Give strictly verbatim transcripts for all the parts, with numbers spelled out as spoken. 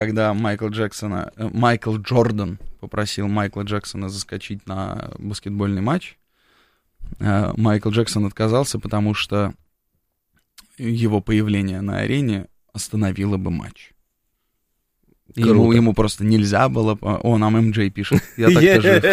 когда Майкл Джексона, э, Майкл Джордан попросил Майкла Джексона заскочить на баскетбольный матч, э, Майкл Джексон отказался, потому что его появление на арене остановило бы матч. Ему, ему просто нельзя было... О, нам эм джей пишет. Я так-то жив.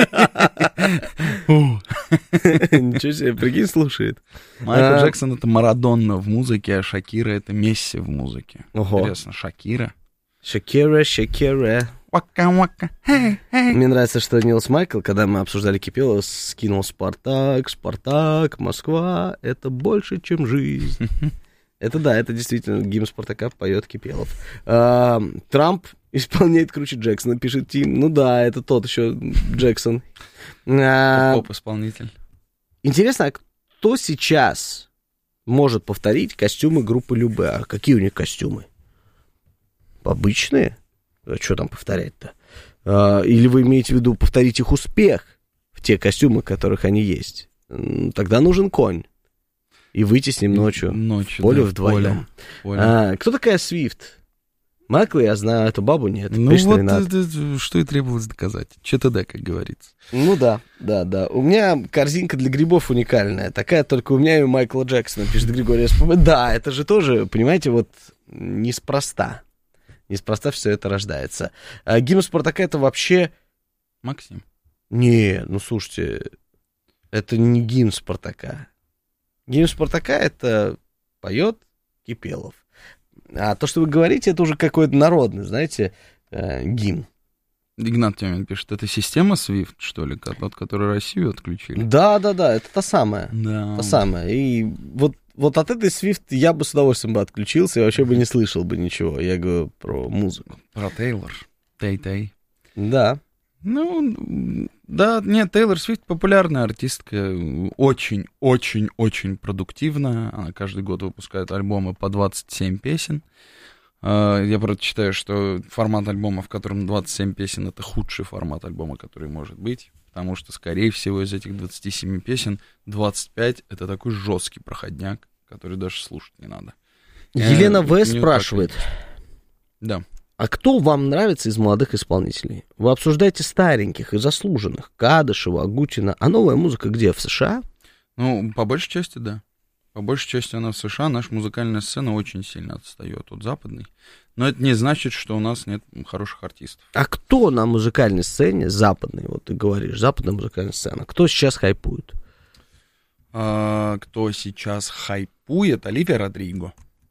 Ничего себе, прикинь, слушает. Майкл Джексон — это Марадонна в музыке, а Шакира — это Месси в музыке. Интересно, Шакира? Шакира, Шакира. Вака-вака. Мне нравится, что Нилс Майкл, когда мы обсуждали Кипелова, скинул «Спартак, Спартак, Москва, это больше, чем жизнь». Это да, это действительно гимн Спартака поет Кипелов. А, Трамп исполняет круче Джексона, пишет Тим. Ну да, это тот еще Джексон. А, Поп-исполнитель. Интересно, а кто сейчас может повторить костюмы группы Любэ? А какие у них костюмы? Обычные? А что там повторять-то? А, или вы имеете в виду повторить их успех в те костюмы, в которых они есть? Тогда нужен конь. И выйти с ним ночью, ночью в поле да, вдвоем. Поле. А, кто такая Свифт? Майкла я знаю, эту бабу нет. Ну вот, это, что и требовалось доказать. ЧТД, как говорится. Ну да, да, да. У меня корзинка для грибов уникальная. Такая только у меня и у Майкла Джексона, пишет Григорий. Да, это же тоже, понимаете, вот неспроста. Неспроста все это рождается. А гимн Спартака — это вообще... Максим. Не, ну слушайте, это не гимн Спартака. Гимн Спартака — это поет Кипелов. А то, что вы говорите, это уже какой-то народный, знаете, э, гимн. Игнат Тёмин пишет, это система Свифт, что ли, от которой Россию отключили? Да, да, да, это та самая. Да. Та самая. И вот, вот от этой Свифт я бы с удовольствием бы отключился и вообще бы не слышал бы ничего. Я говорю про музыку. Про Тейлор. Тей-Тей. Да. Ну, да, нет, Тейлор Свифт популярная артистка, очень-очень-очень продуктивная, она каждый год выпускает альбомы по двадцать семь песен. Я просто считаю, что формат альбома, в котором двадцать семь песен, это худший формат альбома, который может быть, потому что, скорее всего, из этих двадцати семи песен двадцать пять — это такой жесткий проходняк, который даже слушать не надо. Елена В. спрашивает. Да. А кто вам нравится из молодых исполнителей? Вы обсуждаете стареньких и заслуженных. Кадышева, Агутина. А новая музыка где? В США? Ну, по большей части, да. По большей части она в США. Наша музыкальная сцена очень сильно отстает от западной. Но это не значит, что у нас нет хороших артистов. А кто на музыкальной сцене западной? Вот ты говоришь, западная музыкальная сцена. Кто сейчас хайпует? А, кто сейчас хайпует? Оливия Родриго.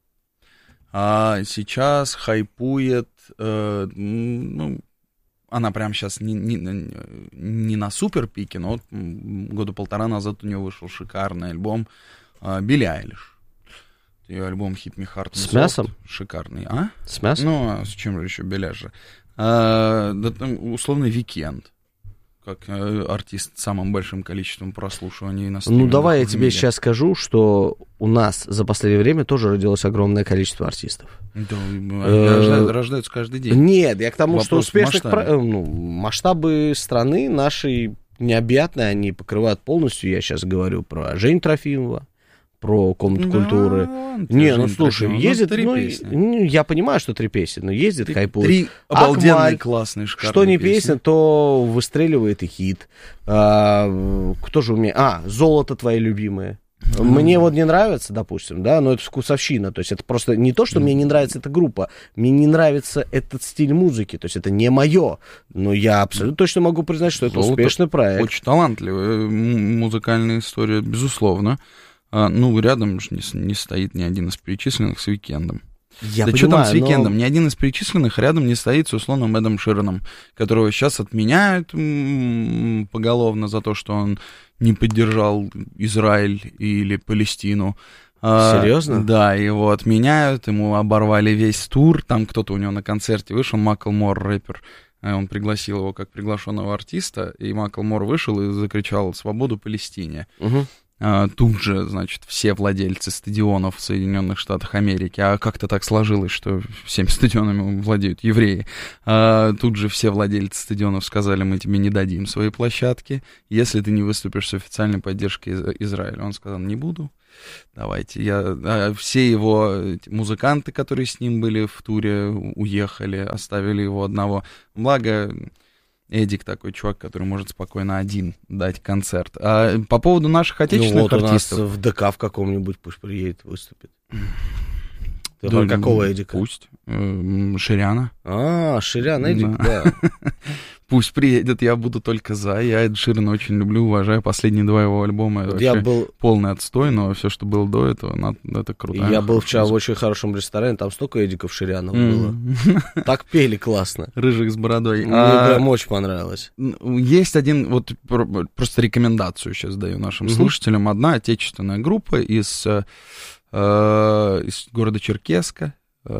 А сейчас хайпует, э, ну, она прямо сейчас не, не, не на супер пике, но вот года полтора назад у нее вышел шикарный альбом э, Билли Айлиш. Ее альбом Hit Me Hard and Soft. С мясом? Шикарный, а? С мясом? Ну, а с чем же еще Билли же? А, да, там, условно, Weekend. Как артист с самым большим количеством прослушиваний на стримингах. Ну, давай я тебе сейчас скажу, что у нас за последнее время тоже родилось огромное количество артистов. Да, рождаются, рождаются каждый день. Нет, я к тому, Вопрос что успешных... масштабе. Про... Ну, масштабы страны нашей необъятные, они покрывают полностью. Я сейчас говорю про Женю Трофимова, про комнату да, культуры. Не, ну слушай, Трофимов, ездит, ну, три песни. Ну, я понимаю, что три песни, но ездит, хайпует. Три обалденные, Акмаль, классные, шикарные что не песни. песня, то выстреливает и хит. А, кто же у меня? А, «Золото» твои любимые. Mm-hmm. Мне вот не нравится, допустим, да, но это вкусовщина, то есть это просто не то, что mm-hmm. мне не нравится эта группа, мне не нравится этот стиль музыки, то есть это не мое, но я абсолютно mm-hmm. точно могу признать, что это «Золото» успешный проект. Очень талантливая музыкальная история, безусловно. А, ну, рядом же не, не стоит ни один из перечисленных с Уикендом. Я да понимаю, что там с Уикендом? но... Ни один из перечисленных рядом не стоит с условным Эдом Шираном, которого сейчас отменяют м- поголовно за то, что он не поддержал Израиль или Палестину. Серьезно? А, да, его отменяют, ему оборвали весь тур, там кто-то у него на концерте вышел, Маклмор, рэпер, он пригласил его как приглашенного артиста, и Маклмор вышел и закричал «Свободу Палестине». Угу. А, тут же, значит, все владельцы стадионов в Соединенных Штатах Америки, а как-то так сложилось, что всеми стадионами владеют евреи, а, тут же все владельцы стадионов сказали, мы тебе не дадим свои площадки, если ты не выступишь с официальной поддержкой из- Израиля. Он сказал, не буду, давайте. Я, а, все его музыканты, которые с ним были в туре, уехали, оставили его одного. Благо... Эдик такой чувак, который может спокойно один дать концерт. А по поводу наших отечественных ну, вот артистов... у нас в ДК в каком-нибудь пусть приедет, выступит. Ты да, какого Эдика? Пусть. Ширяна. А, Ширян, Эдик, да. да. Пусть приедет, я буду только за. Я Эд Ширана очень люблю, уважаю. Последние два его альбома это я вообще был... полный отстой, но все, что было до этого, это круто. Я был вчера в очень хорошем ресторане, там столько Эдиков Ширянов было. Так пели классно. Рыжих с бородой. Мне прям очень понравилось. Есть один, вот просто рекомендацию сейчас даю нашим слушателям. Одна отечественная группа из города Черкесска.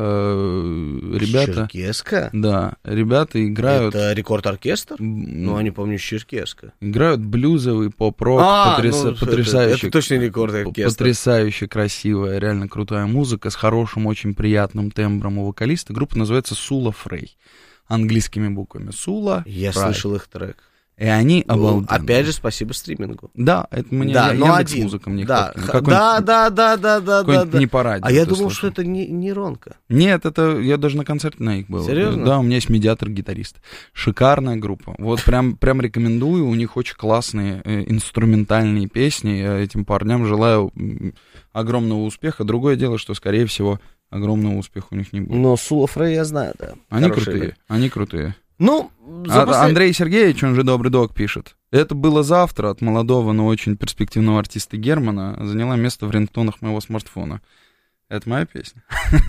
Ребята... Черкесска? Да, ребята играют... Это рекорд-оркестр? Ну, они, помню, из Черкесска. Играют блюзовый поп-рок, а, потряс... ну, потрясающий... Это, это точно рекорд-оркестр. Потрясающе красивая, реально крутая музыка с хорошим, очень приятным тембром у вокалиста. Группа называется Сула Фрей. Английскими буквами. Сула Я Фрей. слышал их трек. И они обалденные. Опять же, спасибо стримингу. Да, это мне да, я, но Яндекс.Музыка мне да, да, да, да, да, да, да, да, да. Не по радио. А я думал, слышал. что это не, не Ронка. Нет, это я даже на концерте на их был. Серьезно? Да, у меня есть медиатор-гитарист. Шикарная группа. Вот прям, прям рекомендую. У них очень классные э, инструментальные песни. Я этим парням желаю огромного успеха. Другое дело, что, скорее всего, огромного успеха у них не будет. Но Сула Фрей я знаю, да. Они Хорошие крутые, люди. Они крутые. Ну, а, после... Андрей Сергеевич, он же добрый док, пишет. Это было завтра от молодого, но очень перспективного артиста Германа. Заняла место в рингтонах моего смартфона. Это моя песня.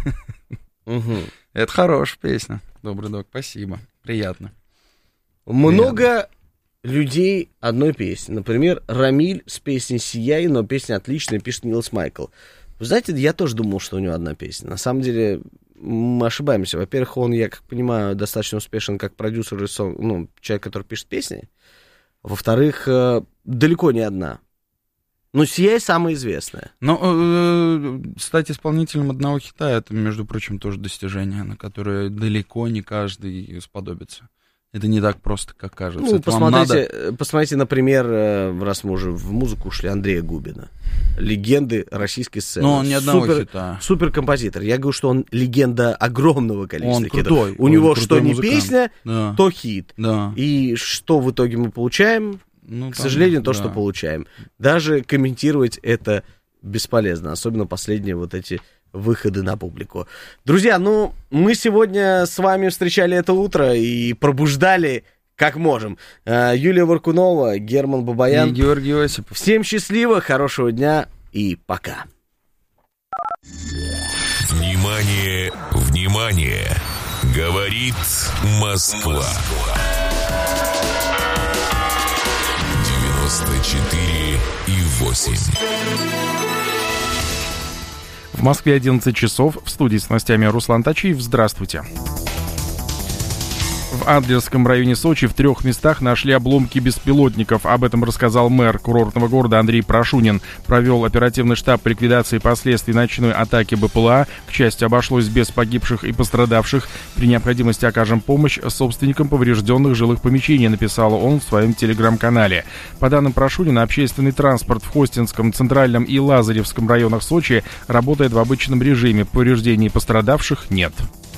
Угу. Это хорошая песня. Добрый док, спасибо. Приятно. Много Приятно. людей одной песни. Например, Рамиль с песней «Сияй», но песня отличная, пишет Нилс Майкл. Вы знаете, я тоже думал, что у него одна песня. На самом деле, мы ошибаемся. Во-первых, он, я как понимаю, достаточно успешен как продюсер, ну, человек, который пишет песни. Во-вторых, далеко не одна. Ну, «Сияй» самая известная. Но э, стать исполнителем одного хита, это, между прочим, тоже достижение, на которое далеко не каждый сподобится. Это не так просто, как кажется. Ну, это посмотрите, надо... посмотрите, например, раз мы уже в музыку ушли, Андрея Губина. Легенды российской сцены. Но он не одного Супер, хита. Суперкомпозитор. Я говорю, что он легенда огромного количества он хитов. крутой. У он него что не музыкант. песня, да. то хит. Да. И что в итоге мы получаем? Ну, К там, сожалению, то, да. что получаем. Даже комментировать это бесполезно. Особенно последние вот эти выходы на публику. Друзья, ну, мы сегодня с вами встречали это утро и пробуждали как можем. Юлия Варкунова, Герман Бабаян. И Георгий Осипов. Всем счастливо, хорошего дня и пока. Внимание, внимание! Говорит Москва. девяносто четыре и восемь. В Москве одиннадцать часов. В студии с новостями Руслан Тачиев. Здравствуйте. В Адлерском районе Сочи в трех местах нашли обломки беспилотников. Об этом рассказал мэр курортного города Андрей Прошунин. Провел оперативный штаб по ликвидации последствий ночной атаки БПЛА. К счастью, обошлось без погибших и пострадавших. При необходимости окажем помощь собственникам поврежденных жилых помещений, написал он в своем телеграм-канале. По данным Прошунина, общественный транспорт в Хостинском, Центральном и Лазаревском районах Сочи работает в обычном режиме. Повреждений пострадавших нет.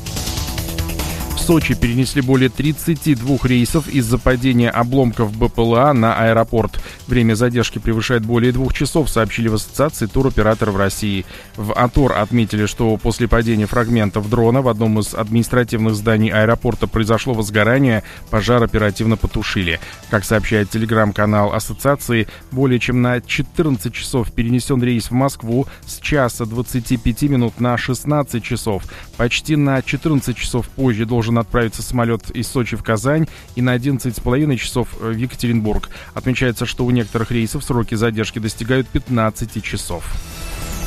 В Сочи перенесли более тридцати двух рейсов из-за падения обломков БПЛА на аэропорт. Время задержки превышает более двух часов, сообщили в Ассоциации туроператоров России. В АТОР отметили, что после падения фрагментов дрона в одном из административных зданий аэропорта произошло возгорание, пожар оперативно потушили. Как сообщает телеграм-канал Ассоциации, более чем на четырнадцать часов перенесен рейс в Москву с часа двадцати пяти минут на шестнадцать часов. Почти на четырнадцать часов позже должен отправиться самолет из Сочи в Казань и на одиннадцать с половиной часов в Екатеринбург. Отмечается, что у некоторых рейсов сроки задержки достигают пятнадцати часов.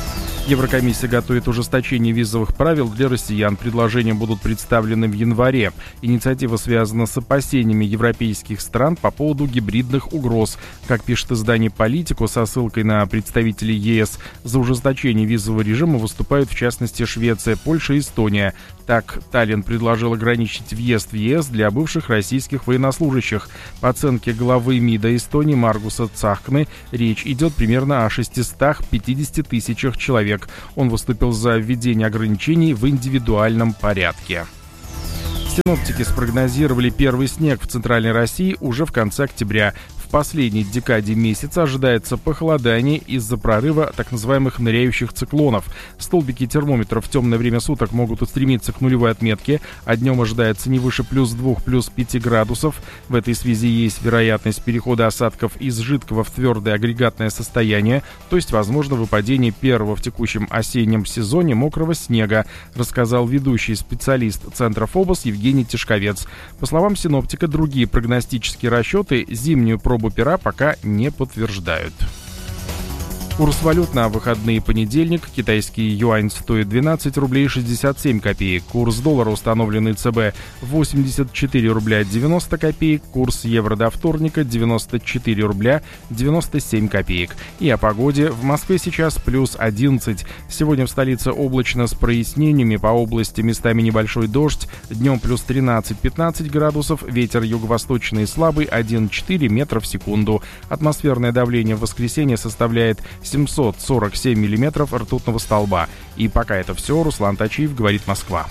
Еврокомиссия готовит ужесточение визовых правил для россиян. Предложения будут представлены в январе. Инициатива связана с опасениями европейских стран по поводу гибридных угроз. Как пишет издание «Политику» со ссылкой на представителей ЕС, за ужесточение визового режима выступают в частности Швеция, Польша и Эстония. Так, Таллин предложил ограничить въезд в ЕС для бывших российских военнослужащих. По оценке главы МИДа Эстонии Маргуса Цахкны, речь идет примерно о шестистах пятидесяти тысячах человек. Он выступил за введение ограничений в индивидуальном порядке. Синоптики спрогнозировали первый снег в Центральной России уже в конце октября. В последней декаде месяца ожидается похолодание из-за прорыва так называемых ныряющих циклонов. Столбики термометров в темное время суток могут устремиться к нулевой отметке, а днем ожидается не выше плюс двух, плюс пяти градусов. В этой связи есть вероятность перехода осадков из жидкого в твердое агрегатное состояние, то есть возможно выпадение первого в текущем осеннем сезоне мокрого снега, рассказал ведущий специалист Центра ФОБОС Евгений Тишковец. По словам синоптика, другие прогностические расчеты зимнюю пробу пера пока не подтверждают. Курс валют на выходные: понедельник. Китайский юань стоит двенадцать рублей шестьдесят семь копеек. Курс доллара, установленный ЦБ, восемьдесят четыре рубля девяносто копеек. Курс евро до вторника девяносто четыре рубля девяносто семь копеек. И о погоде. В Москве сейчас плюс одиннадцать. Сегодня в столице облачно с прояснениями. По области местами небольшой дождь. Днем плюс тринадцать-пятнадцать градусов. Ветер юго-восточный слабый один-четыре метра в секунду. Атмосферное давление в воскресенье составляет семьсот сорок семь миллиметров ртутного столба. И пока это все. Руслан Тачиев, говорит Москва.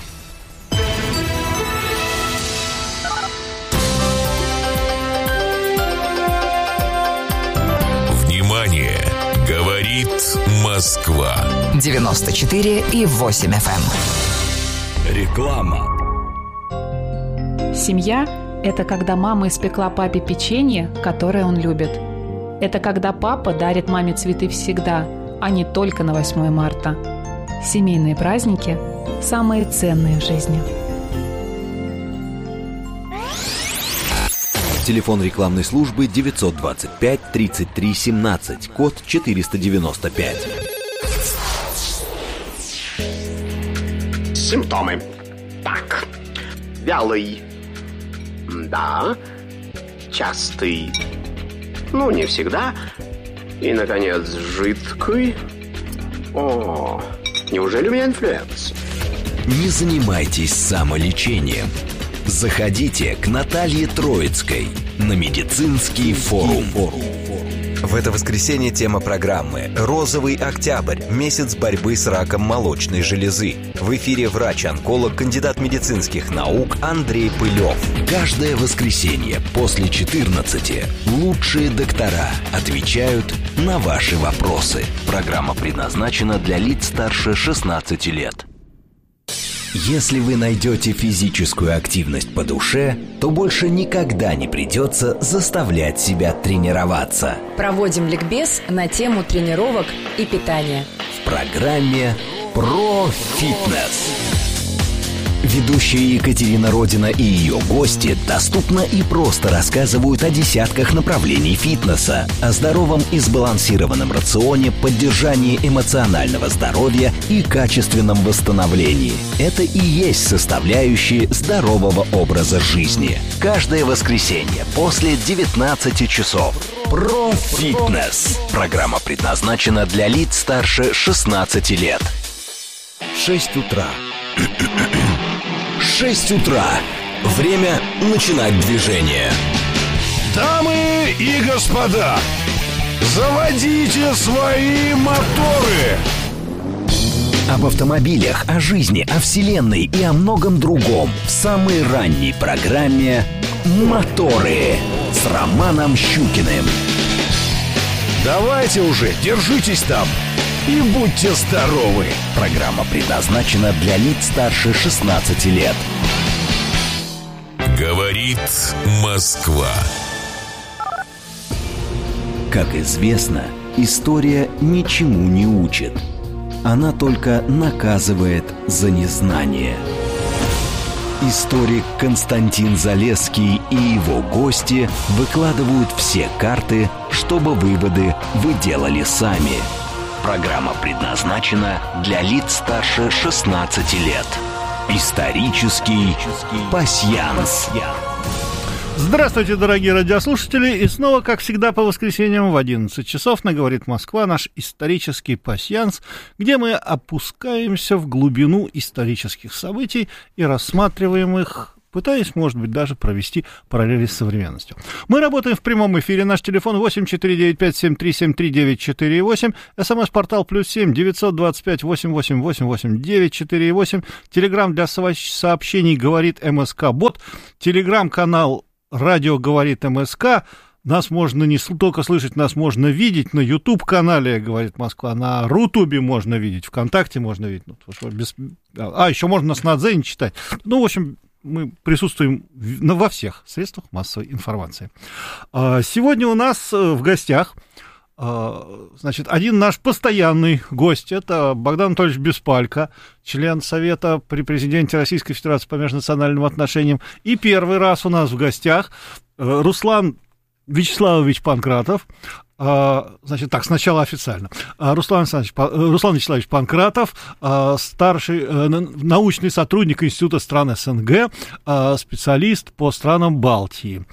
Внимание! Говорит Москва. девяносто четыре и восемь эф эм. Реклама. Семья – это когда мама испекла папе печенье, которое он любит. Это когда папа дарит маме цветы всегда, а не только на восьмое марта. Семейные праздники – самые ценные в жизни. Телефон рекламной службы девятьсот двадцать пять тридцать три семнадцать, код четыреста девяносто пять. Симптомы. Так. Вялый. Да. Частый. Ну, не всегда. И, наконец, жидкий. О, неужели у меня инфлюенс? Не занимайтесь самолечением. Заходите к Наталье Троицкой на медицинский форум. В это воскресенье тема программы «Розовый октябрь. Месяц борьбы с раком молочной железы». В эфире врач-онколог, кандидат медицинских наук Андрей Пылев. Каждое воскресенье после четырнадцати лучшие доктора отвечают на ваши вопросы. Программа предназначена для лиц старше шестнадцати лет. Если вы найдете физическую активность по душе, то больше никогда не придется заставлять себя тренироваться. Проводим ликбез на тему тренировок и питания в программе «Про фитнес». Ведущая Екатерина Родина и ее гости доступно и просто рассказывают о десятках направлений фитнеса, о здоровом и сбалансированном рационе, поддержании эмоционального здоровья и качественном восстановлении. Это и есть составляющие здорового образа жизни. Каждое воскресенье после девятнадцати часов. Про фитнес. Программа предназначена для лиц старше шестнадцати лет. шесть утра. шесть утра. Время начинать движение. Дамы и господа, заводите свои моторы. Об автомобилях, о жизни, о вселенной и о многом другом в самой ранней программе «Моторы» с Романом Щукиным. Давайте уже, держитесь там и будьте здоровы. Программа предназначена для лиц старше шестнадцати лет. Говорит Москва. Как известно, история ничему не учит. Она только наказывает за незнание. Историк Константин Залесский и его гости выкладывают все карты, чтобы выводы вы делали сами. Программа предназначена для лиц старше шестнадцати лет. Исторический пасьянс. Здравствуйте, дорогие радиослушатели, и снова, как всегда, по воскресеньям в одиннадцать часов на «Говорит Москва» наш исторический пасьянс, где мы опускаемся в глубину исторических событий и рассматриваем их, пытаясь, может быть, даже провести параллели с современностью. Мы работаем в прямом эфире. Наш телефон восемь четыре девять пять семь три семь три девять четыре восемь. СМС-портал плюс семь девятьсот двадцать пять восемь восемь восемь восемь девять четыре восемь. Телеграм для сообщений «Говорит МСК-бот». Телеграм-канал «Радио говорит МСК». Нас можно не только слышать, нас можно видеть на YouTube-канале «Говорит Москва», на Рутубе можно видеть, ВКонтакте можно видеть. Ну, без... А, еще можно нас на Дзене читать. Ну, в общем, мы присутствуем во всех средствах массовой информации. Сегодня у нас в гостях, значит, один наш постоянный гость. Это Богдан Анатольевич Беспалько, член Совета при президенте Российской Федерации по межнациональным отношениям. И первый раз у нас в гостях Руслан Вячеславович Панкратов. Значит, так, сначала официально. Руслан Александрович, Руслан Вячеславович Панкратов, старший научный сотрудник Института стран СНГ, специалист по странам Балтии.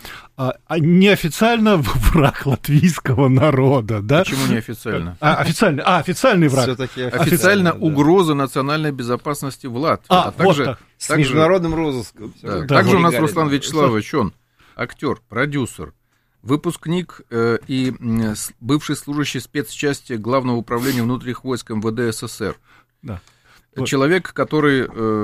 Неофициально враг латвийского народа, да? Почему неофициально? А, официально, а, официальный враг. Официально, официально угроза да. национальной безопасности в Латвии. А, а также, вот так. С также, международным розыском. Да, да, также у нас Руслан Вячеславович, он актер, продюсер, выпускник э, и э, бывший служащий спецчасти Главного управления внутренних войск МВД СССР. Да. Человек, который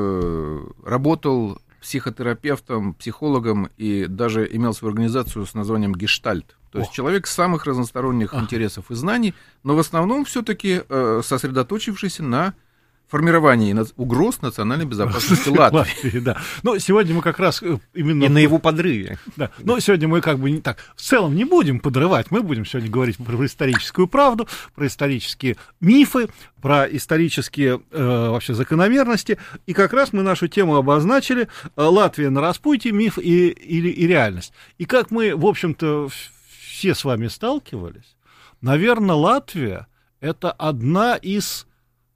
э, работал психотерапевтом, психологом и даже имел свою организацию с названием «Гештальт». То есть О. человек самых разносторонних а. интересов и знаний, но в основном все-таки э, сосредоточившийся на формирование угроз национальной безопасности Латвии. Латвии, да. Но сегодня мы как раз именно... И на его подрыве. Да. Но сегодня мы как бы не так... В целом не будем подрывать, мы будем сегодня говорить про историческую правду, про исторические мифы, про исторические э, вообще закономерности. И как раз мы нашу тему обозначили. Латвия на распутье, миф и, и, и реальность. И как мы, в общем-то, все с вами сталкивались, наверное, Латвия — это одна из...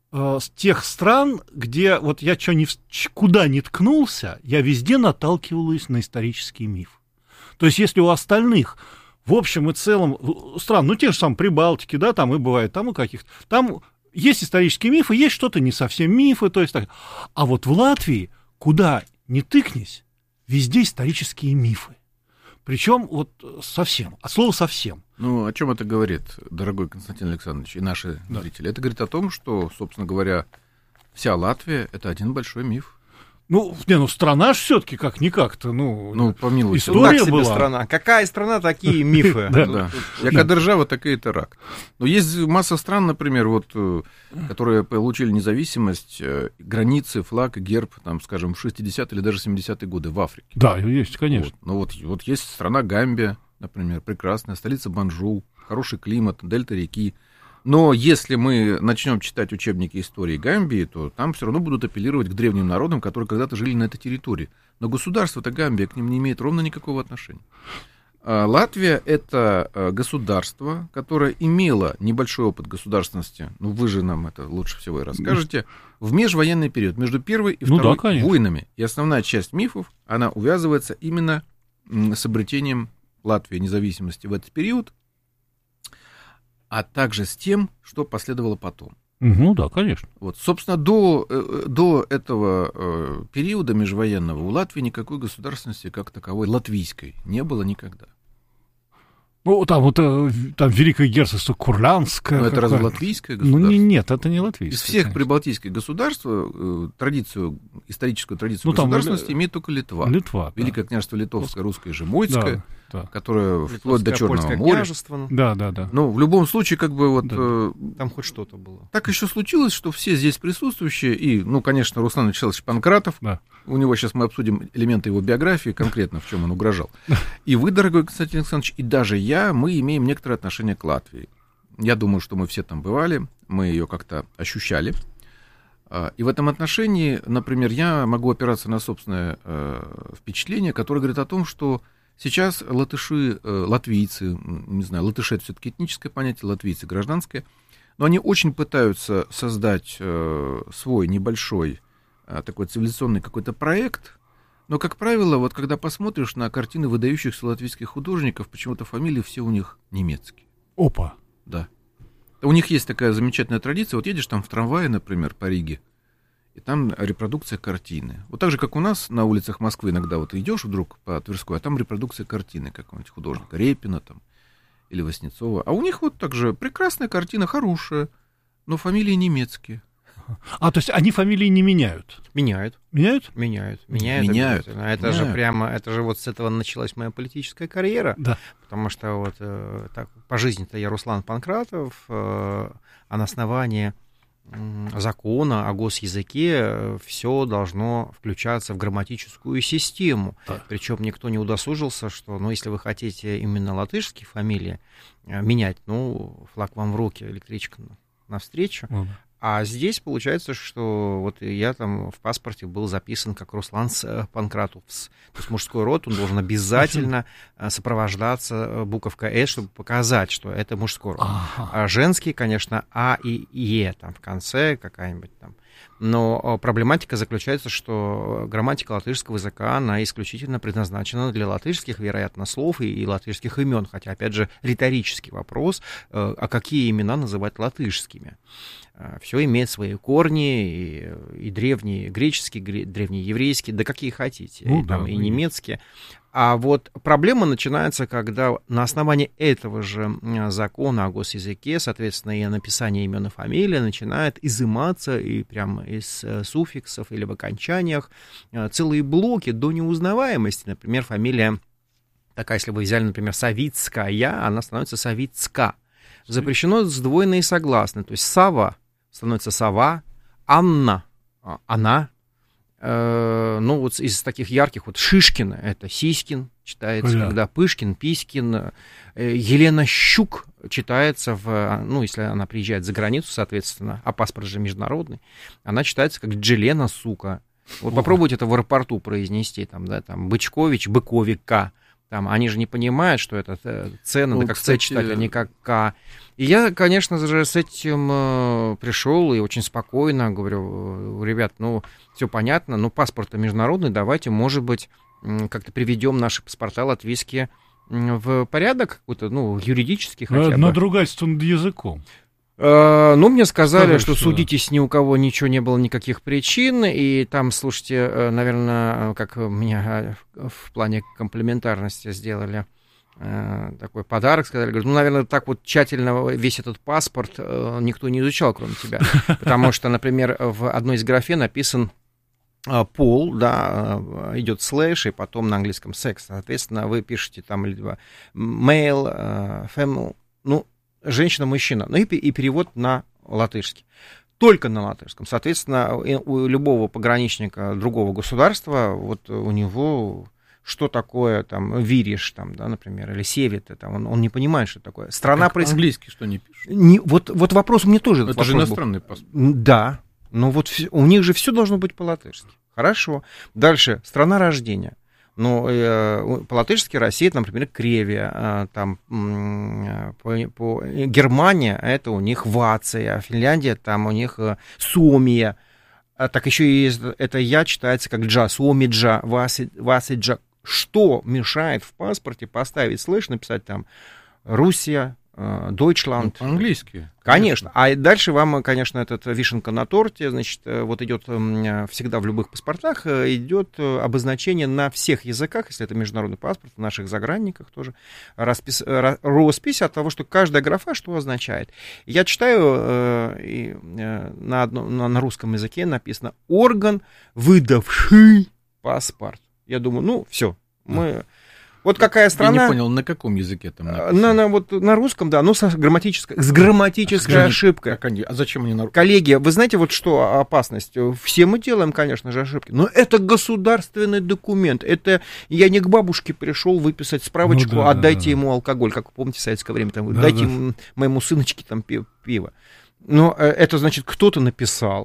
с тех стран, где вот я что ни, куда ни ткнулся, я везде наталкиваюсь на исторический миф. То есть если у остальных, в общем и целом, стран, ну те же самые Прибалтики, да, там и бывает, там и каких-то, там есть исторические мифы, есть что-то не совсем мифы, то есть так. А вот в Латвии, куда ни тыкнись, везде исторические мифы. Причем вот совсем, от слова совсем. Ну, о чем это говорит, дорогой Константин Александрович, и наши да. зрители? Это говорит о том, что, собственно говоря, вся Латвия — это один большой миф. Ну, не, ну страна же все-таки как-никак-то, ну, ну помилуйте. История была. Страна. Какая страна, такие мифы. Да. Яка держава, такая и рак. Но есть масса стран, например, вот, которые получили независимость, границы, флаг и герб, там, скажем, в шестидесятые или даже семидесятые годы в Африке. Да, есть, конечно. Вот. Ну вот, вот есть страна Гамбия, например, прекрасная, столица Банжул, хороший климат, дельта реки. Но если мы начнем читать учебники истории Гамбии, то там все равно будут апеллировать к древним народам, которые когда-то жили на этой территории. Но государство-то Гамбия к ним не имеет ровно никакого отношения. Латвия — это государство, которое имело небольшой опыт государственности, ну вы же нам это лучше всего и расскажете, в межвоенный период, между Первой и Второй ну, да, войнами. И основная часть мифов, она увязывается именно с обретением Латвии независимости в этот период, а также с тем, что последовало потом. Ну да, конечно. Вот, собственно, до, до этого э, периода межвоенного у Латвии никакой государственности как таковой, латвийской, не было никогда. Ну, там вот там Великое герцогство Курлянское. Но это разве латвийское государство? Ну, не, нет, это не латвийское. Из всех конечно. прибалтийских государств э, традицию, историческую традицию ну, государственности там, имеет только Литва. Литва, Великое да. княжество Литовское, Русское, Жемойцкое, да, да. которое Литовское, вплоть до Черного моря. Княжество. Да, да, да. Ну, в любом случае, как бы вот... Да. Э, там хоть что-то было. Так еще случилось, что все здесь присутствующие, и, ну, конечно, Руслан Вячеславович Панкратов, да. у него сейчас мы обсудим элементы его биографии, конкретно в чем он угрожал. И вы, дорогой Константин Александрович, и даже я, мы имеем некоторое отношение к Латвии. Я думаю, что мы все там бывали, мы ее как-то ощущали. И в этом отношении, например, я могу опираться на собственное впечатление, которое говорит о том, что сейчас латыши, латвийцы, не знаю, латыши — это все-таки этническое понятие, латвийцы — гражданское, Но они очень пытаются создать э, свой небольшой э, такой цивилизационный какой-то проект. Но, как правило, вот когда посмотришь на картины выдающихся латвийских художников, почему-то фамилии все у них немецкие. Опа. Да. У них есть такая замечательная традиция. Вот едешь там в трамвае, например, по Риге, и там репродукция картины. Вот так же, как у нас на улицах Москвы иногда вот идешь вдруг по Тверской, а там репродукция картины какого-нибудь художника, Репина там или Васнецова. А у них вот также прекрасная картина, хорошая, но фамилии немецкие. А, то есть они фамилии не меняют? Меняют. Меняют? Меняют. Меняют. Меняют. Это Меняют. же прямо, это же вот с этого началась моя политическая карьера. Да. Потому что вот э, так, по жизни-то я Руслан Панкратов, э, а на основании э, закона о госязыке э, все должно включаться в грамматическую систему. Да. Причем никто не удосужился, что, ну, если вы хотите именно латышские фамилии э, менять, ну, флаг вам в руки, электричка навстречу. Mm-hmm. А здесь получается, что вот я там в паспорте был записан как Руслан Панкратовс. То есть мужской род, он должен обязательно сопровождаться буковкой «С», чтобы показать, что это мужской род. Ага. А женский, конечно, «А» и «Е» там в конце какая-нибудь там. Но проблематика заключается, что грамматика латышского языка, она исключительно предназначена для латышских, вероятно, слов и, и латышских имен. Хотя, опять же, риторический вопрос, а какие имена называть латышскими? Все имеет свои корни, и, и древние греческие, древние еврейские, да какие хотите, ну, и, да, там, и немецкие. А вот проблема начинается, когда на основании этого же закона о госязыке, соответственно, и написание имен и фамилии начинает изыматься и прямо из суффиксов или в окончаниях целые блоки до неузнаваемости. Например, фамилия такая, если вы взяли, например, Савицкая, она становится Савицка. Запрещено сдвоенные согласные, то есть Сава становится Сова, Анна, она. Э, ну, вот из таких ярких, вот Шишкина, это Сиськин читается, да. Когда Пышкин, Писькин, э, Елена Щук читается, в, ну, если она приезжает за границу, соответственно, а паспорт же международный, она читается как Джелена, сука. Вот попробуйте это в аэропорту произнести, там, да, там, Бычкович, Быковика. Там, они же не понимают, что это Ц, надо ну, как Ц читать, а не как К. И я, конечно же, с этим э, пришел и очень спокойно говорю, ребят, ну, все понятно, но паспорт международный, давайте, может быть, как-то приведем наши паспорта латвийские в порядок, какой-то, ну, юридический хотя бы. Надругательство над языком. Ну, мне сказали, что, что судитесь, ни у кого ничего не было, никаких причин, и там, слушайте, наверное, как меня в плане комплементарности сделали такой подарок, сказали, говорят, ну, наверное, так вот тщательно весь этот паспорт никто не изучал, кроме тебя, потому что, например, в одной из графе написан пол, да, идет слэш, и потом на английском секс, соответственно, вы пишете там либо male, female, ну, женщина-мужчина, ну и, и перевод на латышский. Только на латышском. Соответственно, у любого пограничника другого государства, вот у него что такое там вириш, там, да, например, или севит, там, он, он не понимает, что такое. Страна как проис... Английский что не пишет? Не, вот, вот вопрос у меня тоже. Это же иностранный паспорт. Да, но вот у них же все должно быть по-латышски. Хорошо. Дальше, страна рождения. Ну, э, по-латышски Россия, например, Кревия, э, там, э, по, по, Германия, это у них Вация, Финляндия, там у них э, Суомия, а так еще и это я читается как Джа, Суомиджа, Васиджа. Что мешает в паспорте поставить слэш, написать там Руссия, Deutschland. Ну, по-английски. Конечно. А дальше вам, конечно, этот вишенка на торте, значит, вот идет всегда в любых паспортах, идет обозначение на всех языках, если это международный паспорт, в наших загранниках тоже, распис, роспись от того, что каждая графа что означает. Я читаю, и на, одном, на русском языке написано «орган, выдавший паспорт». Я думаю, ну, все, мы... Вот какая страна... Я не понял, на каком языке там написано? На, на, вот, на русском, да, но с грамматической, с грамматической а ошибкой. Как они, а зачем они на русском? Коллеги, вы знаете, вот что опасность? Все мы делаем, конечно же, ошибки, но это государственный документ. Это я не к бабушке пришел выписать справочку, ну, да, отдайте да, ему да. алкоголь, как вы помните, в советское время, там, да, дайте да. моему сыночке там пиво. Но это значит, кто-то написал,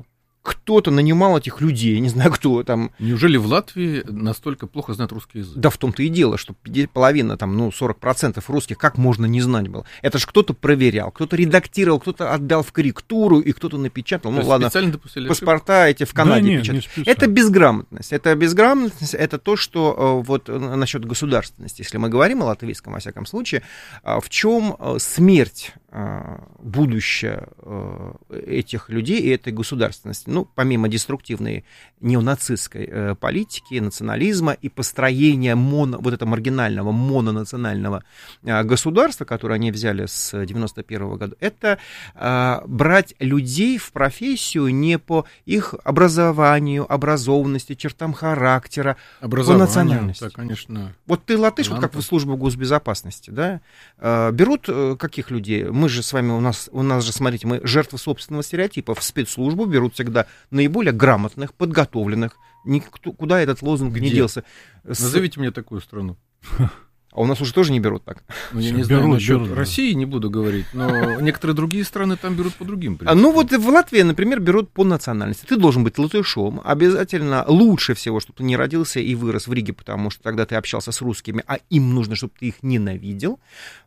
кто-то нанимал этих людей, не знаю кто там. Неужели в Латвии настолько плохо знают русский язык? Да в том-то и дело, что половина, там, ну, сорок процентов русских, как можно не знать было? Это же кто-то проверял, кто-то редактировал, кто-то отдал в корректуру, и кто-то напечатал. Ну, ладно, паспорта эти в Канаде да, печатают. Нет, это безграмотность. Это безграмотность, это то, что вот насчет государственности, если мы говорим о латвийском, во всяком случае, в чем смерть будущее этих людей и этой государственности. Ну, помимо деструктивной неонацистской э, политики, национализма и построения моно, вот этого маргинального мононационального э, государства, которое они взяли с девяносто первого года, это э, брать людей в профессию не по их образованию, образованности, чертам характера, по национальности. Да, конечно. Вот ты латыш, вот как в службу госбезопасности, да, э, берут э, каких людей? Мы же с вами, у нас, у нас же, смотрите, мы жертвы собственного стереотипа. В спецслужбу берут всегда наиболее грамотных, подготовленных. Никто, куда этот лозунг Где? не делся? Назовите мне такую страну. А у нас уже тоже не берут так. Ну, я не берут, знаю, насчет берут, России не буду говорить, но некоторые другие страны там берут по другим принципам. Ну вот в Латвии, например, берут по национальности. Ты должен быть латышом. Обязательно лучше всего, чтобы ты не родился и вырос в Риге, потому что тогда ты общался с русскими, а им нужно, чтобы ты их ненавидел.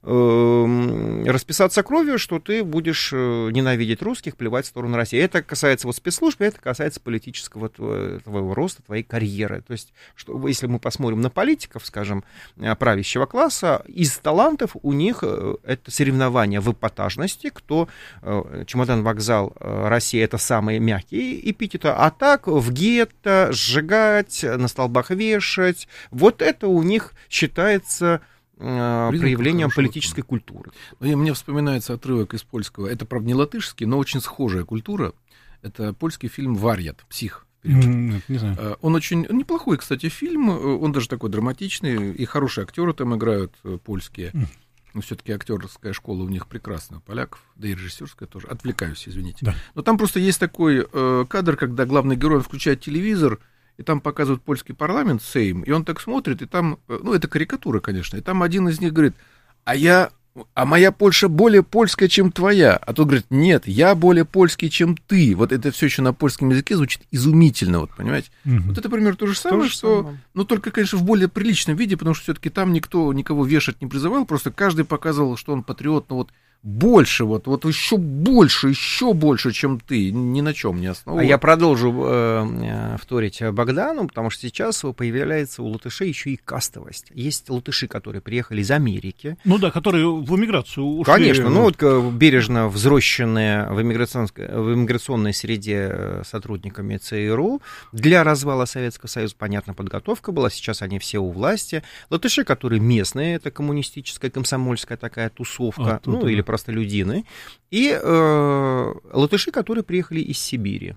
Расписаться кровью, что ты будешь ненавидеть русских, плевать в сторону России. Это касается вот спецслужб, это касается политического твоего роста, твоей карьеры. То есть, что, если мы посмотрим на политиков, скажем, правящего класса, из талантов у них это соревнование в эпатажности, кто чемодан-вокзал России — это самые мягкие эпитеты, а так в гетто сжигать, на столбах вешать, вот это у них считается проявлением политической культуры. И мне вспоминается отрывок из польского, это, правда, не латышский, но очень схожая культура, это польский фильм «Варьят», «Псих». Mm, не знаю. Он очень неплохой, кстати, фильм, он даже такой драматичный, и хорошие актеры там играют, польские. Mm. Но все-таки актерская школа у них прекрасная, поляков, да и режиссерская тоже. Отвлекаюсь, извините. Да. Но там просто есть такой э, кадр, когда главный герой включает телевизор, и там показывают польский парламент, Сейм, и он так смотрит, и там, ну, это карикатура, конечно, и там один из них говорит: а я... а моя Польша более польская, чем твоя. А тот говорит: нет, я более польский, чем ты. Вот это все еще на польском языке звучит изумительно, вот, понимаете? Mm-hmm. Вот это, например, то же самое, то же что... Самое. Ну, только, конечно, в более приличном виде, потому что все-таки там никто никого вешать не призывал, просто каждый показывал, что он патриот, но вот больше, вот, вот еще больше, еще больше, чем ты, ни на чем не основан. А я продолжу э, вторить Богдану, потому что сейчас появляется у латышей еще и кастовость. Есть латыши, которые приехали из Америки. Ну да, которые в эмиграцию ушли. Конечно, ну вот бережно взросшенные в, в иммиграционной среде сотрудниками ЦРУ. Для развала Советского Союза, понятно, подготовка была, сейчас они все у власти. Латыши, которые местные, это коммунистическая, комсомольская такая тусовка, а, ну или простолюдины, и э, латыши, которые приехали из Сибири.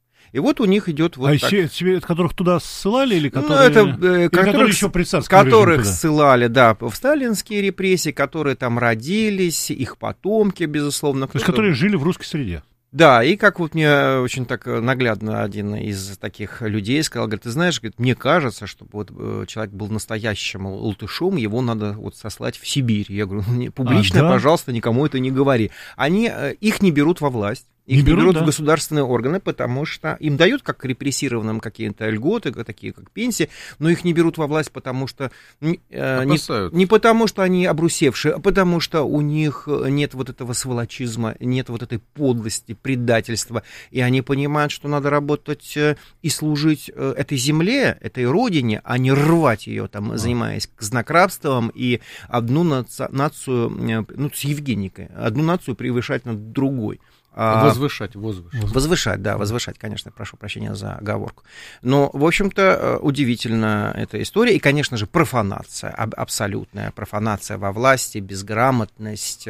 И вот у них идет вот а так. из Сибири, которых туда ссылали, или которые, ну, это, э, или которых, которые еще при царском которых ссылали, да, в сталинские репрессии, которые там родились, их потомки, безусловно. То есть, которые жили в русской среде. Да, и как вот мне очень так наглядно один из таких людей сказал, говорит: ты знаешь, говорит, мне кажется, чтобы вот человек был настоящим латышом, его надо вот сослать в Сибирь. Я говорю: ну, публично, а, да? Пожалуйста, никому это не говори. Они, их не берут во власть. Их не берут, берут да. в государственные органы, потому что им дают как репрессированным какие-то льготы, такие как пенсии, но их не берут во власть, потому что э, не, не потому, что они обрусевшие, а потому что у них нет вот этого сволочизма, нет вот этой подлости, предательства, и они понимают, что надо работать и служить этой земле, этой родине, а не рвать ее, там, а. занимаясь знакрабством и одну наци- нацию, ну, с Евгеникой, одну нацию превышать над другой. Возвышать, возвышать. Возвышать, да, возвышать, конечно, прошу прощения за оговорку. Но, в общем-то, удивительна эта история. И, конечно же, профанация, абсолютная профанация во власти, безграмотность,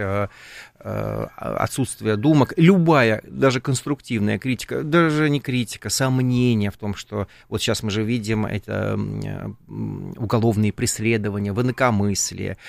отсутствие думок. Любая, даже конструктивная критика, даже не критика, сомнение в том, что вот сейчас мы же видим это уголовные преследования, инакомыслие.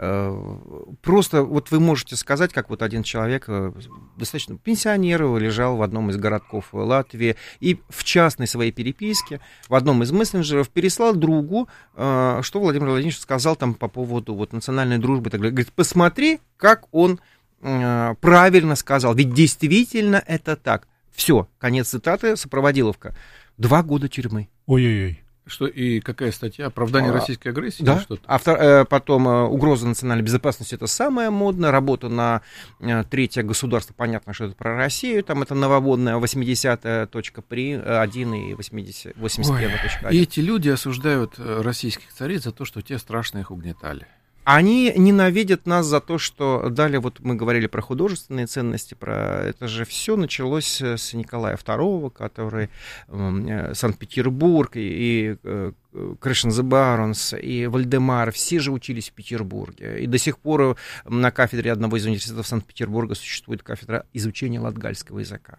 Просто вот вы можете сказать, как вот один человек, достаточно пенсионер, лежал в одном из городков Латвии и в частной своей переписке в одном из мессенджеров переслал другу, что Владимир Владимирович сказал там по поводу вот национальной дружбы и так далее. Говорит: посмотри, как он правильно сказал, ведь действительно это так. Все, конец цитаты, сопроводиловка. Два года тюрьмы. Ой-ой-ой. Что и какая статья? Оправдание а, российской агрессии? Да. Что-то? А втор, э, потом э, угроза национальной безопасности — это самое модное. Работа на э, третье государство, понятно, что это про Россию. Там это нововводная восьмидесятая точка один и восемьдесят первая точка один. И эти люди осуждают российских царей за то, что те страшно их угнетали. Они ненавидят нас за то, что дали, вот мы говорили про художественные ценности, про это же все началось с Николая второго, который э, Санкт-Петербург и, и э, Кришн зе Баронс, и Вальдемар, все же учились в Петербурге. И до сих пор на кафедре одного из университетов Санкт-Петербурга существует кафедра изучения латгальского языка.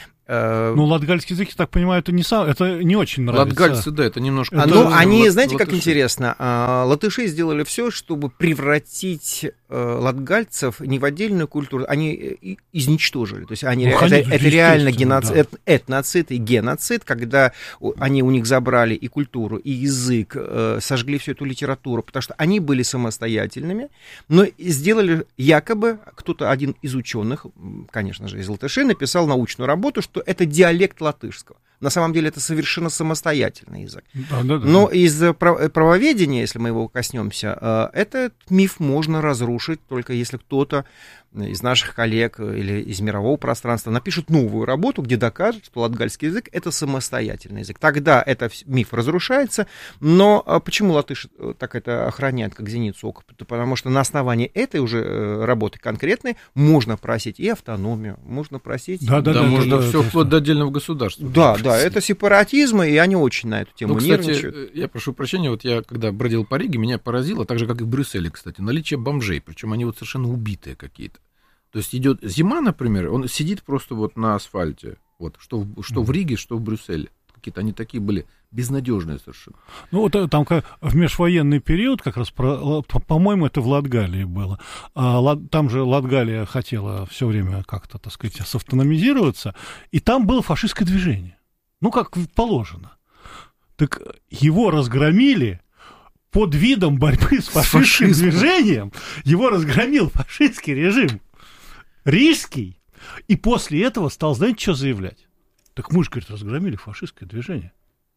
Ну, латгальский язык, я так понимаю, это не, сам, это не очень нравится. Латгальцы, да, это немножко... А, ну, они, лат, знаете, латыши. Как интересно, латыши сделали все, чтобы превратить латгальцев не в отдельную культуру, они изничтожили. То есть они, ну, это, это реально геноцид, да. этноцид и геноцид, когда они у них забрали и культуру, и язык, сожгли всю эту литературу, потому что они были самостоятельными, но сделали якобы, кто-то один из ученых, конечно же, из латышей, написал научную работу, что это диалект латышского. На самом деле это совершенно самостоятельный язык. Да, да, да. Но из правоведения, если мы его коснемся, этот миф можно разрушить только если кто-то из наших коллег или из мирового пространства напишет новую работу, где докажет, что латгальский язык — это самостоятельный язык. Тогда этот миф разрушается. Но почему латыши так это охраняют, как зеницу ока? Потому что на основании этой уже работы конкретной можно просить и автономию, можно просить... Да, да, да, да, можно да, все да, вплоть да. до отдельного государства. Да, да, это сепаратизм, и они очень на эту тему ну, кстати, нервничают. Я прошу прощения, вот я когда бродил по Риге, меня поразило, так же, как и в Брюсселе, кстати, наличие бомжей, причем они вот совершенно убитые какие-то. То есть идет зима, например, он сидит просто вот на асфальте, вот, что, в, что в Риге, что в Брюсселе. Какие-то они такие были безнадежные совершенно. Ну, вот там как, в межвоенный период, как раз, про, по-моему, это в Латгалии было. А, там же Латгалия хотела все время как-то, так сказать, савтономизироваться, и там было фашистское движение. Ну, как положено. Так его разгромили под видом борьбы с фашистским с движением. Его разгромил фашистский режим. Рижский. И после этого стал, знаете, что заявлять? Так мы же, говорит, разгромили фашистское движение.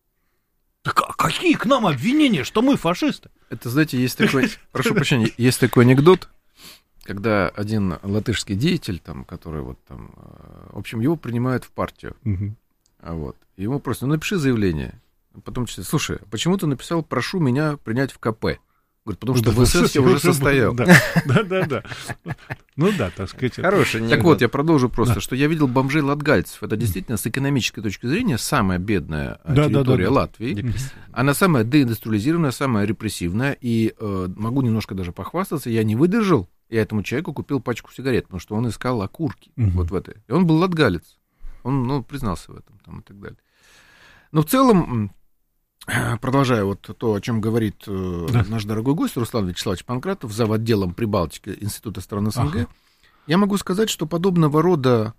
Так а какие к нам обвинения, что мы фашисты? Это, знаете, есть такой, прошу прощения, есть такой анекдот, когда один латышский деятель, там, который вот там, в общем, его принимают в партию. Угу. А вот. Ему просто, ну, напиши заявление. Потом читает, слушай, почему ты написал, прошу меня принять в ка пэ? Говорит, потому что в эс эс я уже состоял. Да, да, да. Ну да, так сказать. Хороший. Так вот, я продолжу просто, что я видел бомжей латгальцев. Это действительно, с экономической точки зрения, самая бедная территория Латвии. Она самая деиндустриализированная, самая репрессивная. И могу немножко даже похвастаться, я не выдержал, я этому человеку купил пачку сигарет, потому что он искал окурки вот в этой. И он был латгалец. Он, ну, признался в этом там, и так далее. Но в целом... Продолжая вот то, о чем говорит э, да. наш дорогой гость Руслан Вячеславович Панкратов, зав. Отделом Прибалтики Института стран СНГ, ага. я могу сказать, что подобного рода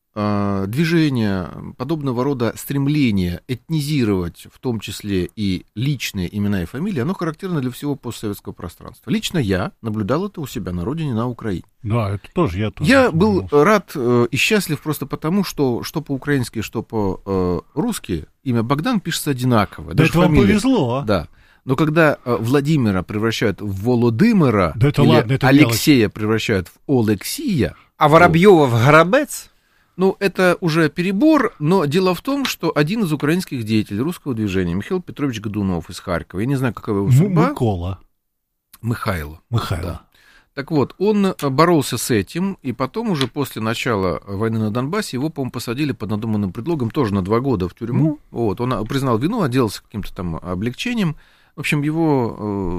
э, движения, подобного рода стремления этнизировать, в том числе и личные имена и фамилии, оно характерно для всего постсоветского пространства. Лично я наблюдал это у себя на родине, на Украине. Да, это тоже я тоже. Я был рад э, и счастлив просто потому, что что по-украински, что по-русски имя Богдан пишется одинаково. Да это вам повезло. Да. Но когда э, Владимира превращают в Володимира, да это или ладно, это Алексея мелочь. Превращают в Олексия, а Воробьева в Горобец? Ну, это уже перебор, но дело в том, что один из украинских деятелей русского движения, Михаил Петрович Годунов из Харькова, я не знаю, какова его судьба. Микола. Михайло. Михайло. Да. Так вот, он боролся с этим, и потом уже после начала войны на Донбассе его, по-моему, посадили под надуманным предлогом тоже на два года в тюрьму. Mm. Вот, он признал вину, отделался каким-то там облегчением. В общем, его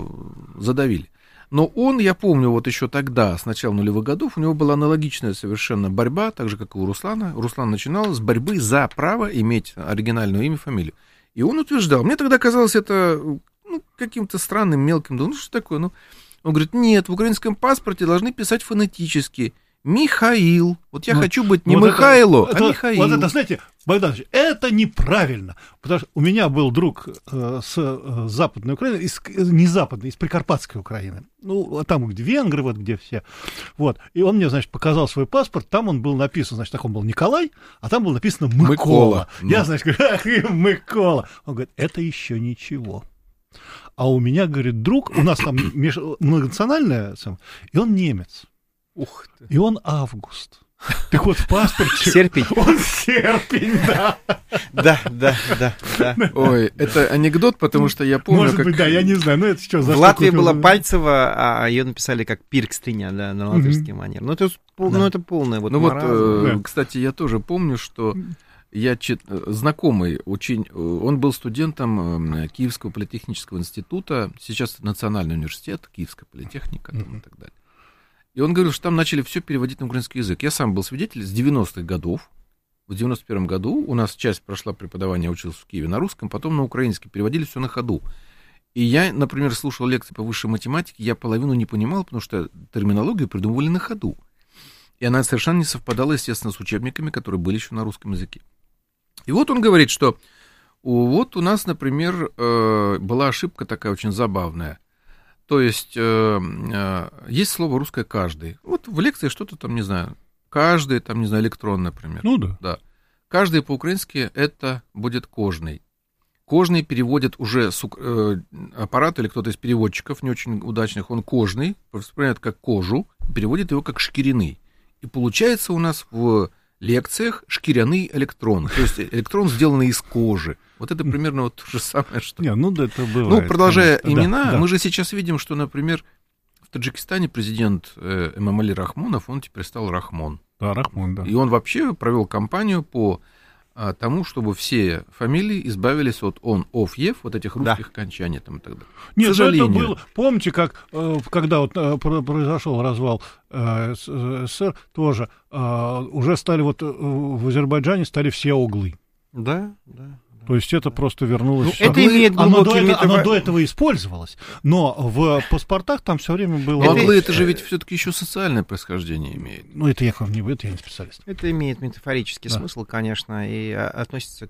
э, задавили. Но он, я помню, вот еще тогда, с начала нулевых годов, у него была аналогичная совершенно борьба, так же, как и у Руслана. Руслан начинал с борьбы за право иметь оригинальное имя и фамилию. И он утверждал, мне тогда казалось это ну, каким-то странным, мелким, ну что такое, ну... Он говорит, нет, в украинском паспорте должны писать фонетически Михаил. Вот я вот, хочу быть не вот Михайло, это, а Михаил. Вот это, знаете, Богданович, это неправильно. Потому что у меня был друг э, с э, Западной Украины, из, не Западной, из Прикарпатской Украины. Ну, там, где венгры, вот где все. Вот. И он мне, значит, показал свой паспорт, там он был написан, значит, так он был Николай, а там было написано Микола. Микола. Я, ну. значит, говорю, ах, Микола. Он говорит, это еще ничего. А у меня, говорит, друг, у нас там меж... многонациональная, и он немец. Ух ты. И он Август. Так вот, в паспорте... Серпень. Он серпень, да. Да, да, да, да. Ой, это анекдот, потому что я помню, Может как... быть, да, я не знаю, но это что, за В что Латвии купил? была Пальцева, а ее написали как Пиркстриня, да, на латышский манер. Ну, это, Да. ну, это полное вот Ну вот, маразм. э, Да. кстати, я тоже помню, что я чит... знакомый очень... Он был студентом э, Киевского политехнического института, сейчас это Национальный университет, Киевская политехника там, и так далее. И он говорил, что там начали все переводить на украинский язык. Я сам был свидетелем с девяностых годов. В девяносто первом году у нас часть прошла преподавание, я учился в Киеве на русском, потом на украинский, переводили все на ходу. И я, например, слушал лекции по высшей математике, я половину не понимал, потому что терминологию придумывали на ходу. И она совершенно не совпадала, естественно, с учебниками, которые были еще на русском языке. И вот он говорит, что вот у нас, например, была ошибка такая очень забавная. То есть э, э, есть слово русское «каждый». Вот в лекции что-то там, не знаю, каждый, там, не знаю, электрон, например. Ну да. Да. Каждый по-украински это будет кожный. Кожный переводит уже с, э, аппарат или кто-то из переводчиков не очень удачных, он кожный, воспринимает как кожу, переводит его как шкиряный. И получается у нас в лекциях шкиряный электрон. То есть электрон, сделанный из кожи. Вот это примерно вот то же самое, что... Не, ну да, это бывает. Ну, продолжая конечно. имена, Да, да. мы же сейчас видим, что, например, в Таджикистане президент э, Эмомали Рахмонов, он теперь стал Рахмон. Да, Рахмон, да. И он вообще провел кампанию по а, тому, чтобы все фамилии избавились от он, ов, ев, вот этих русских да. окончаний там и так далее. Нет, К сожалению. это было... Помните, как, э, когда вот э, произошел развал э, СССР, тоже э, уже стали вот э, в Азербайджане стали все углы. Да, да. То есть это просто вернулось. Ну, это имеет оно, до метафо... этого, оно до этого использовалось, но в паспортах там все время было... Но углы, это же ведь все-таки еще социальное происхождение имеет. Ну, это я не, это я не специалист. Это имеет метафорический да. смысл, конечно, и относится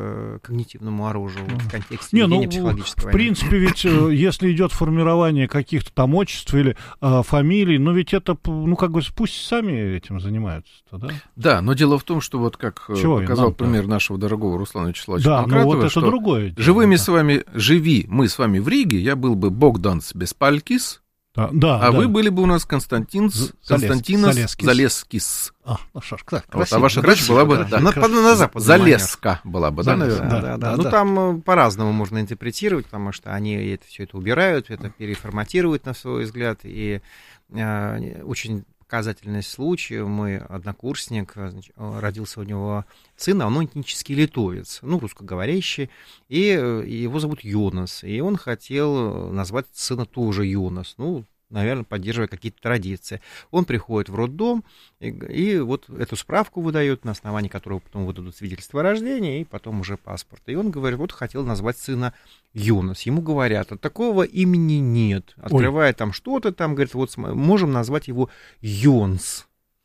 к когнитивному оружию mm. в контексте не, ведения ну, психологической в войны. принципе, ведь если идет формирование каких-то там отчеств или э, фамилий, ну, ведь это, ну, как бы, пусть сами этим занимаются-то, да? Да, но дело в том, что вот как Чего показал нам, пример да? нашего дорогого Руслана Вячеславовича да, Панкратова, ну, вот это что другое. Живыми да. с вами, живи мы с вами в Риге, я был бы Богданс Беспалькис, да, да, а да. вы были бы у нас Константинс, Константинос Залескис. Залескис. А, ну что ж, так, вот, а ваша дочь была бы да, на, на запад Залеска была бы, да, наверное? Да, да, да. Ну, там по-разному можно интерпретировать, потому что они это, все это убирают, это переформатируют, на свой взгляд, и э, очень показательный случай. Мой однокурсник, значит, родился у него сын, а он этнический литовец, ну, русскоговорящий, и его зовут Йонас, и он хотел назвать сына тоже Йонас, ну, наверное, поддерживая какие-то традиции. Он приходит в роддом, и, и вот эту справку выдает, на основании которой потом выдадут свидетельство о рождении, и потом уже паспорт. И он говорит, вот хотел назвать сына Йонас. Ему говорят, а такого имени нет. Открывая Ой. там что-то, там, говорит, вот можем назвать его Йонс.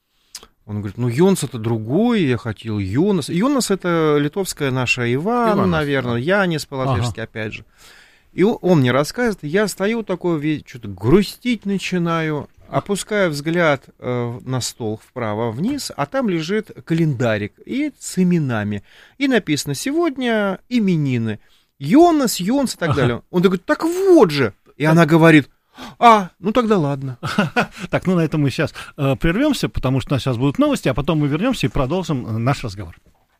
Он говорит, ну, Йонс это другой, я хотел Йонас. Йонас это литовская наша Иван, Иванов, наверное, да. Янис по-латышски, ага. опять же. И он мне рассказывает, я стою такой, что-то грустить начинаю, опускаю взгляд э, на стол вправо-вниз, а там лежит календарик и с именами. И написано, сегодня именины. Йонас, Йонс и так ага. далее. Он говорит, так вот же. И она говорит, а, ну тогда ладно. Так, ну на этом мы сейчас э, прервемся, потому что у нас сейчас будут новости, а потом мы вернемся и продолжим э, наш разговор.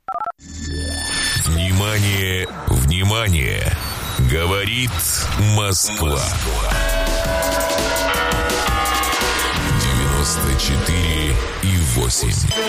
Внимание, внимание! Говорит Москва. девяносто четыре и восемь.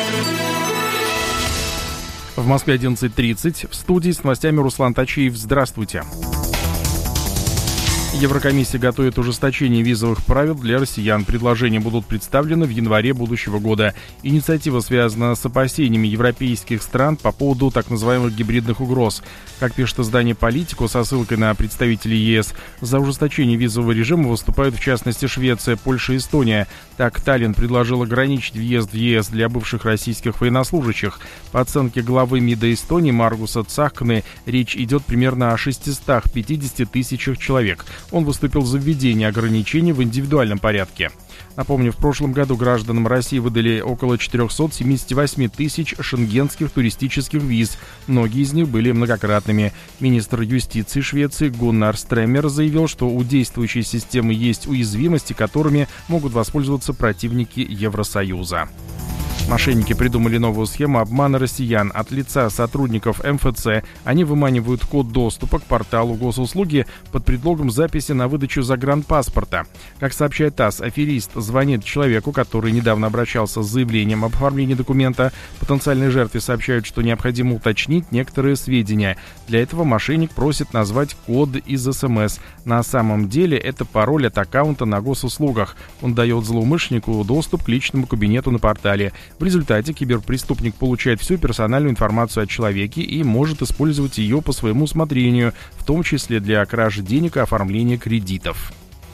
В Москве одиннадцать тридцать. В студии с новостями Руслан Тачиев. Здравствуйте. Еврокомиссия готовит ужесточение визовых правил для россиян. Предложения будут представлены в январе будущего года. Инициатива связана с опасениями европейских стран по поводу так называемых гибридных угроз. Как пишет издание «Политику» со ссылкой на представителей ЕС, за ужесточение визового режима выступают в частности Швеция, Польша и Эстония. Так, Таллин предложил ограничить въезд в ЕС для бывших российских военнослужащих. По оценке главы МИДа Эстонии Маргуса Цахкны, речь идет примерно о шестистах пятидесяти тысячах человек. Он выступил за введение ограничений в индивидуальном порядке. Напомню, в прошлом году гражданам России выдали около четыреста семьдесят восемь тысяч шенгенских туристических виз. Многие из них были многократными. Министр юстиции Швеции Гуннар Стремер заявил, что у действующей системы есть уязвимости, которыми могут воспользоваться противники Евросоюза. Мошенники придумали новую схему обмана россиян. От лица сотрудников эм эф цэ они выманивают код доступа к порталу госуслуги под предлогом записи на выдачу загранпаспорта. Как сообщает ТАСС, аферист звонит человеку, который недавно обращался с заявлением об оформлении документа. Потенциальной жертве сообщают, что необходимо уточнить некоторые сведения. Для этого мошенник просит назвать код из эс эм эс. На самом деле это пароль от аккаунта на госуслугах. Он дает злоумышленнику доступ к личному кабинету на портале. В результате киберпреступник получает всю персональную информацию о человеке и может использовать ее по своему усмотрению, в том числе для кражи денег и оформления кредитов.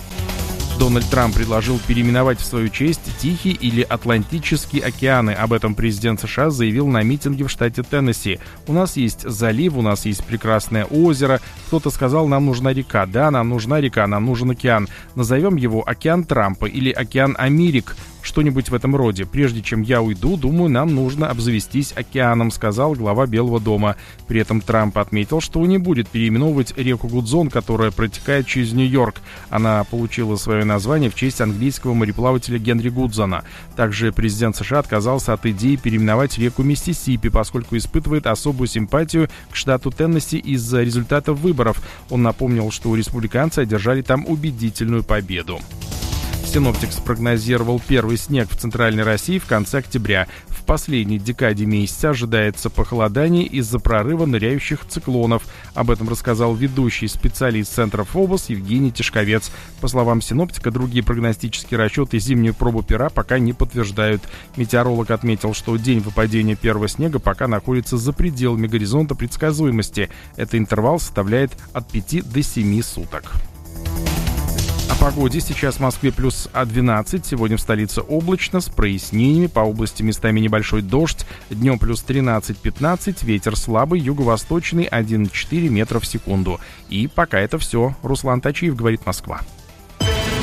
Дональд Трамп предложил переименовать в свою честь Тихий или Атлантический океаны. Об этом президент США заявил на митинге в штате Теннесси. «У нас есть залив, у нас есть прекрасное озеро. Кто-то сказал, нам нужна река. Да, нам нужна река, нам нужен океан. Назовем его океан Трампа или океан Америк». Что-нибудь в этом роде. «Прежде чем я уйду, думаю, нам нужно обзавестись океаном», сказал глава Белого дома. При этом Трамп отметил, что не будет переименовывать реку Гудзон, которая протекает через Нью-Йорк. Она получила свое название в честь английского мореплавателя Генри Гудзона. Также президент США отказался от идеи переименовать реку Миссисипи, поскольку испытывает особую симпатию к штату Теннесси из-за результатов выборов. Он напомнил, что республиканцы одержали там убедительную победу. Синоптик спрогнозировал первый снег в центральной России в конце октября. В последней декаде месяца ожидается похолодание из-за прорыва ныряющих циклонов. Об этом рассказал ведущий специалист Центра ФОБОС Евгений Тишковец. По словам синоптика, другие прогностические расчеты зимнюю пробу пера пока не подтверждают. Метеоролог отметил, что день выпадения первого снега пока находится за пределами горизонта предсказуемости. Этот интервал составляет от пяти до семи суток. О погоде. Сейчас в Москве плюс двенадцать, сегодня в столице облачно, с прояснениями, по области местами небольшой дождь, днем плюс тринадцать-пятнадцать, ветер слабый, юго-восточный один и четыре метра в секунду. И пока это все. Руслан Тачиев, говорит Москва.